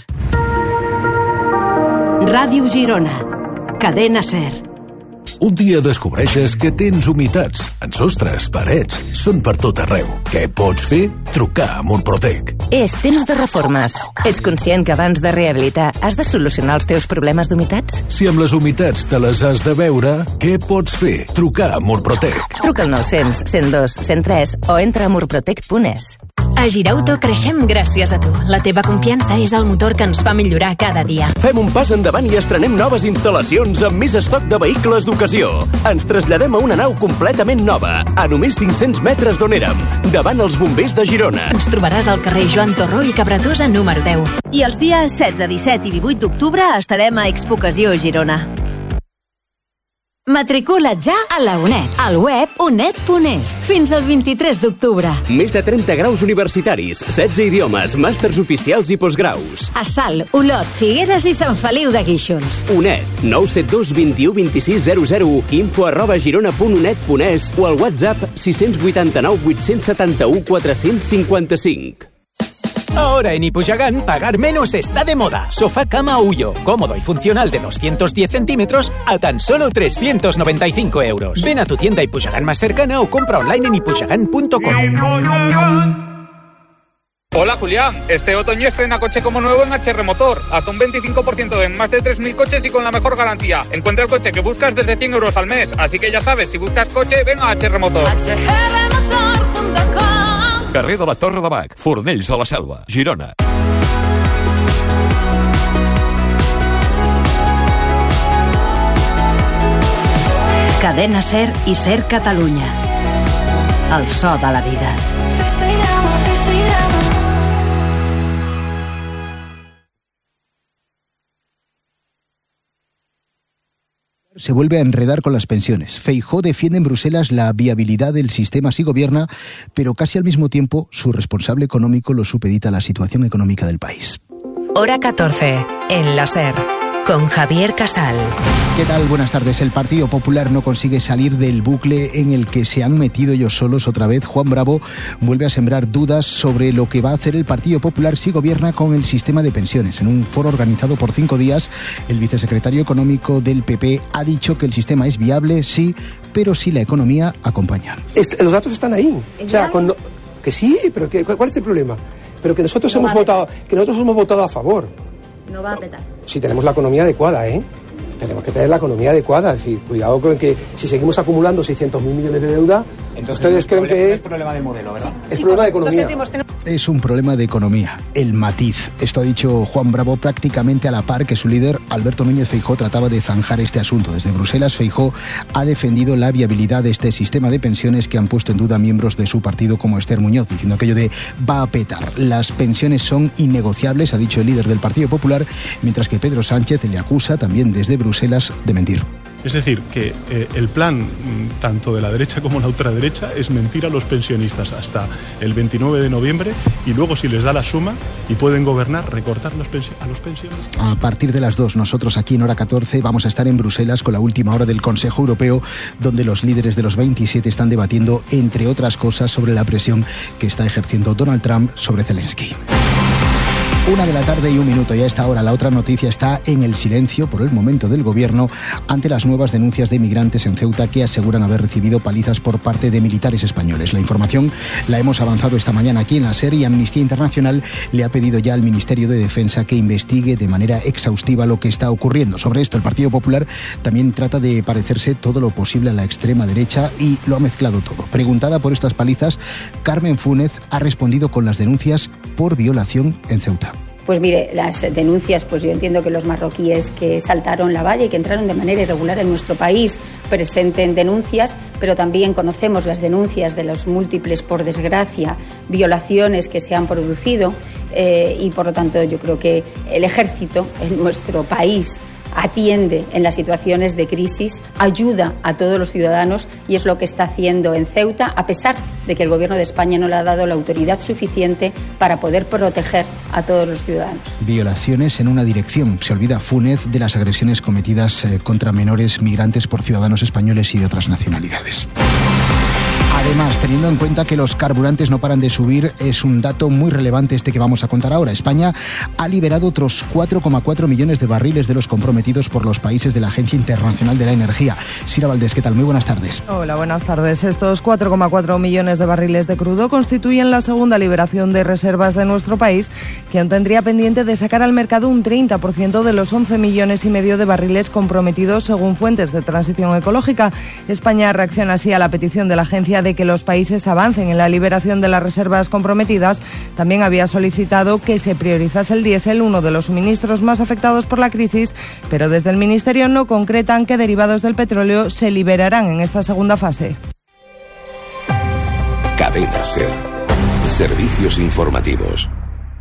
Speaker 21: Ràdio Girona. Cadena SER.
Speaker 22: Un dia descobreixes que tens humitats en sostres, parets, són per tot arreu. Què pots fer? Trucar a Murprotec.
Speaker 23: És temps de reformes. Ets conscient que abans de rehabilitar has de solucionar els teus problemes d'humitats?
Speaker 22: Si amb les humitats te les has de veure, què pots fer? Trucar a Murprotec.
Speaker 23: Truca al 900 102 103 o entra a murprotec.es.
Speaker 24: A Girauto creixem gràcies a tu. La teva confiança és el motor que ens fa millorar cada dia.
Speaker 25: Fem un pas endavant i estrenem noves instal·lacions amb més estoc de vehicles d'ocasió. Ens traslladem a una nau completament nova, a només 500 metres d'on érem, davant els bombers de Girona.
Speaker 24: Ens trobaràs al carrer Joan Torró i Cabratosa número 10.
Speaker 26: I els dies 16, 17 i 18 d'octubre estarem a Expocació Girona. Matricula't ja a la UNED, al web unet.es, fins al 23 d'octubre.
Speaker 25: Més de 30 graus universitaris, 16 idiomes, màsters oficials i postgraus.
Speaker 26: A Salt, Olot, Figueres i Sant Feliu de Guíxols.
Speaker 25: UNED, 972 21 26 00, info@girona.unet.es o al WhatsApp 689 871 455.
Speaker 27: Ahora en Ipuxagán, pagar menos está de moda. Sofá cama Huyo, cómodo y funcional de 210 centímetros a tan solo 395 euros. Ven a tu tienda Ipuxagán más cercana o compra online en ipuxagán.com.
Speaker 28: Hola Julián, este otoño estrena coche como nuevo en HR Motor. Hasta un 25% en más de 3.000 coches y con la mejor garantía. Encuentra el coche que buscas desde 100 euros al mes. Así que ya sabes, si buscas coche, ven a HR Motor.
Speaker 29: Carrer de la Torre de Bac, Fornells de la Selva, Girona.
Speaker 21: Cadena SER i SER Catalunya. El so de la vida.
Speaker 30: Se vuelve a enredar con las pensiones. Feijóo defiende en Bruselas la viabilidad del sistema si gobierna, pero casi al mismo tiempo su responsable económico lo supedita a la situación económica del país.
Speaker 23: Hora 14, en la SER, con Javier Casal.
Speaker 30: ¿Qué tal? Buenas tardes. El Partido Popular no consigue salir del bucle en el que se han metido ellos solos otra vez. Juan Bravo vuelve a sembrar dudas sobre lo que va a hacer el Partido Popular si gobierna con el sistema de pensiones. En un foro organizado por 5 días, el vicesecretario económico del PP ha dicho que el sistema es viable, sí, pero si la economía acompaña.
Speaker 31: Los datos están ahí. O sea, que sí, pero ¿cuál es el problema?
Speaker 1: pero que nosotros hemos votado a favor.
Speaker 4: No va a petar.
Speaker 1: Si tenemos la economía adecuada, tenemos que tener la economía adecuada. Es decir, cuidado con que si seguimos acumulando 600.000 millones de deuda, entonces ustedes creen que
Speaker 4: es problema de modelo, ¿verdad?
Speaker 1: Es problema de economía.
Speaker 30: Es un problema de economía, el matiz. Esto ha dicho Juan Bravo prácticamente a la par que su líder, Alberto Núñez Feijóo, trataba de zanjar este asunto. Desde Bruselas, Feijóo ha defendido la viabilidad de este sistema de pensiones que han puesto en duda miembros de su partido como Esther Muñoz, diciendo aquello de va a petar. Las pensiones son innegociables, ha dicho el líder del Partido Popular, mientras que Pedro Sánchez le acusa también desde Bruselas de mentir.
Speaker 7: Es decir, que el plan tanto de la derecha como la ultraderecha es mentir a los pensionistas hasta el 29 de noviembre y luego, si les da la suma y pueden gobernar, recortar a los pensionistas.
Speaker 30: A partir de las 2, nosotros aquí en Hora 14 vamos a estar en Bruselas con la última hora del Consejo Europeo, donde los líderes de los 27 están debatiendo, entre otras cosas, sobre la presión que está ejerciendo Donald Trump sobre Zelensky. 1:01 PM, y a esta hora la otra noticia está en el silencio por el momento del gobierno ante las nuevas denuncias de migrantes en Ceuta que aseguran haber recibido palizas por parte de militares españoles. La información la hemos avanzado esta mañana aquí en la SER y Amnistía Internacional le ha pedido ya al Ministerio de Defensa que investigue de manera exhaustiva lo que está ocurriendo. Sobre esto, el Partido Popular también trata de parecerse todo lo posible a la extrema derecha y lo ha mezclado todo. Preguntada por estas palizas, Carmen Fúnez ha respondido con las denuncias por violación en Ceuta.
Speaker 4: Pues mire, las denuncias, pues yo entiendo que los marroquíes que saltaron la valla y que entraron de manera irregular en nuestro país presenten denuncias, pero también conocemos las denuncias de los múltiples, por desgracia, violaciones que se han producido y por lo tanto yo creo que el ejército en nuestro país atiende en las situaciones de crisis, ayuda a todos los ciudadanos y es lo que está haciendo en Ceuta, a pesar de que el Gobierno de España no le ha dado la autoridad suficiente para poder proteger a todos los ciudadanos.
Speaker 30: Violaciones en una dirección. Se olvida Fúnez de las agresiones cometidas contra menores migrantes por ciudadanos españoles y de otras nacionalidades. Además, teniendo en cuenta que los carburantes no paran de subir, es un dato muy relevante este que vamos a contar ahora. España ha liberado otros 4,4 millones de barriles de los comprometidos por los países de la Agencia Internacional de la Energía. Sira Valdés, ¿qué tal? Muy buenas tardes.
Speaker 8: Hola, buenas tardes. Estos 4,4 millones de barriles de crudo constituyen la segunda liberación de reservas de nuestro país, que aún tendría pendiente de sacar al mercado un 30% de los 11,5 millones de barriles comprometidos según fuentes de transición ecológica. España reacciona así a la petición de la agencia de que los países avancen en la liberación de las reservas comprometidas. También había solicitado que se priorizase el diésel, uno de los suministros más afectados por la crisis, pero desde el Ministerio no concretan qué derivados del petróleo se liberarán en esta segunda fase.
Speaker 25: Cadena SER. Servicios informativos.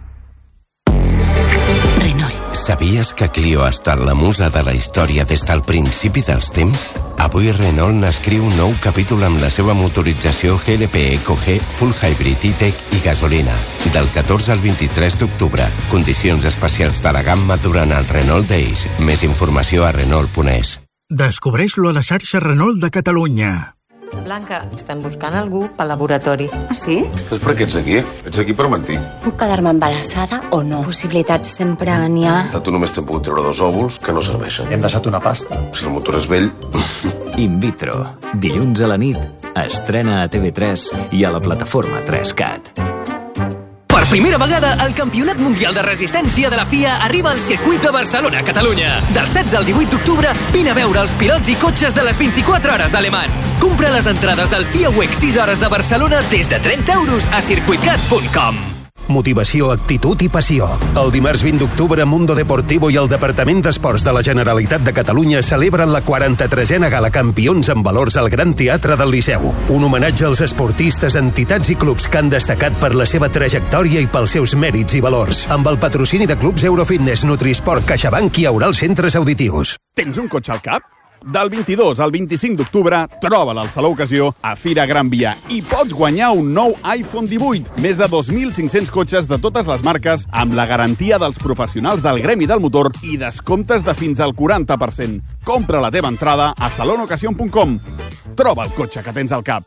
Speaker 25: Sabies que Clio ha estat la musa de la història des del principi dels temps? Avui Renault n'escriu un nou capítol amb la seva motorització GLP Eco G, Full Hybrid E-Tech i gasolina. Del 14 al 23 d'octubre. Condicions especials de la gamma durant el Renault Days. Més informació a Renault.es.
Speaker 9: Descobreix-lo a la xarxa Renault de Catalunya.
Speaker 11: Blanca, estan buscant algú pel laboratori.
Speaker 12: Ah, sí?
Speaker 14: Doncs per què ets aquí? Ets aquí per mentir.
Speaker 12: Puc quedar-me embarassada o no? Possibilitats sempre n'hi ha.
Speaker 14: Tu només t'han pogut treure 2 òvuls que no serveixen.
Speaker 9: Hem deixat una pasta.
Speaker 14: Si el motor és vell...
Speaker 15: In vitro. Dilluns a la nit. Estrena a TV3 i a la plataforma 3CAT.
Speaker 17: Per primera vegada, el Campionat Mundial de Resistència de la FIA arriba al circuit de Barcelona, Catalunya. Del 16 al 18 d'octubre, vine a veure els pilots i cotxes de les 24 hores de Le Mans. Compra les entrades del FIA Week 6 hores de Barcelona des de 30 € a circuitcat.com.
Speaker 25: Motivació, actitud i passió. El dimarts 20 d'octubre, Mundo Deportivo i el Departament d'Esports de la Generalitat de Catalunya celebren la 43a Gala Campions en Valors al Gran Teatre del Liceu. Un homenatge als esportistes, entitats i clubs que han destacat per la seva trajectòria i pels seus mèrits i valors. Amb el patrocini de clubs Eurofitness, Nutrisport, CaixaBank i Aural Centres Auditius.
Speaker 31: Tens un cotxe al cap? Del 22 al 25 d'octubre, troba-la al Saló Ocasió a Fira Gran Via i pots guanyar un nou iPhone 18. Més de 2.500 cotxes de totes les marques amb la garantia dels professionals del gremi del motor i descomptes de fins al 40%. Compra la teva entrada a salonocasion.com. Troba el cotxe que tens al cap.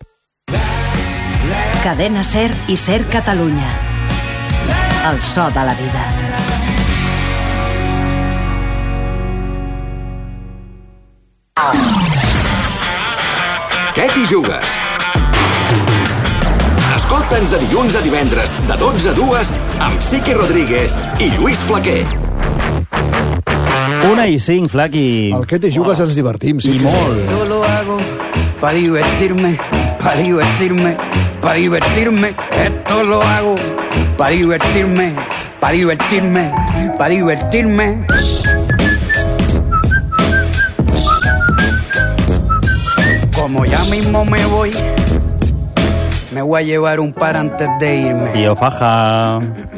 Speaker 21: Cadena SER i SER Catalunya. El so de la vida.
Speaker 25: Què t'hi jugues? Escolta
Speaker 2: Desperta'ns de dilluns a divendres, de 12 a 2, amb Siqui Rodríguez i Lluís Flaquer.
Speaker 3: 1:05, Flaqui.
Speaker 5: Al que te jugues ens divertim, sí.
Speaker 3: I molt.
Speaker 6: Yo lo hago para divertirme, para divertirme, para divertirme. Esto lo hago para divertirme, para divertirme, para divertirme. Como ya mismo me voy a llevar un par antes de irme.
Speaker 3: Tío Faja.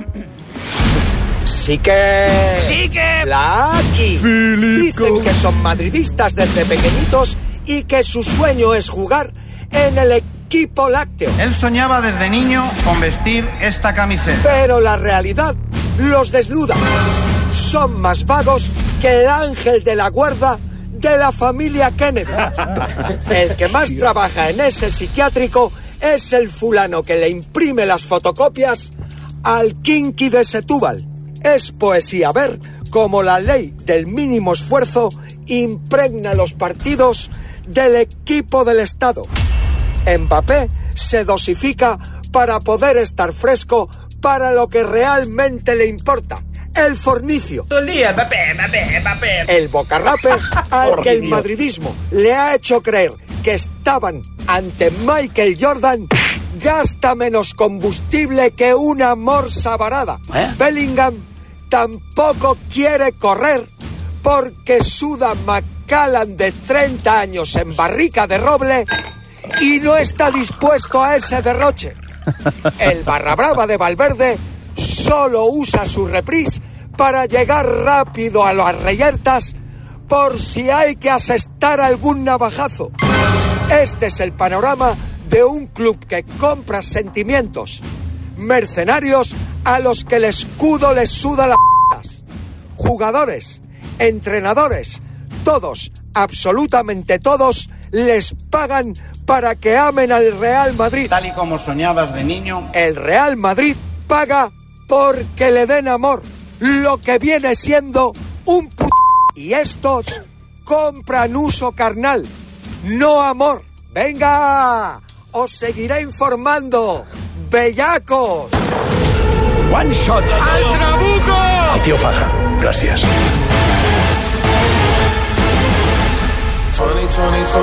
Speaker 10: Sí que... Flaqui. Dicen que son madridistas desde pequeñitos y que su sueño es jugar en el equipo lácteo.
Speaker 13: Él soñaba desde niño con vestir esta camiseta.
Speaker 10: Pero la realidad los desnuda. Son más vagos que el ángel de la guarda de la familia Kennedy. El que más trabaja en ese psiquiátrico es el fulano que le imprime las fotocopias al Kinky de Setúbal. Es poesía ver cómo la ley del mínimo esfuerzo impregna los partidos del equipo del Estado. Mbappé se dosifica para poder estar fresco para lo que realmente le importa. El fornicio.
Speaker 13: Todo el día, Mbappé.
Speaker 10: El bocarrape al que el madridismo le ha hecho creer que estaban ante Michael Jordan gasta menos combustible que una morsa varada. Bellingham tampoco quiere correr porque suda Macallan de 30 años en barrica de roble y no está dispuesto a ese derroche. El barra brava de Valverde solo usa su reprise para llegar rápido a las reyertas por si hay que asestar algún navajazo. Este es el panorama de un club que compra sentimientos. Mercenarios a los que el escudo les suda las p***as. Jugadores, entrenadores, todos, absolutamente todos, les pagan para que amen al Real Madrid.
Speaker 13: Tal y como soñabas de niño.
Speaker 10: El Real Madrid paga porque le den amor, lo que viene siendo un p***. Y estos compran uso carnal, no amor. ¡Venga! Os seguiré informando. ¡Bellacos!
Speaker 16: One shot.
Speaker 10: ¡Al trabuco!
Speaker 16: Y tío Faja, gracias.